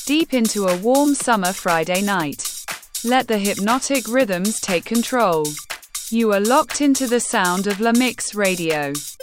deep into a warm summer Friday night. Let the hypnotic rhythms take control. You are locked into the sound of La Mix Radio.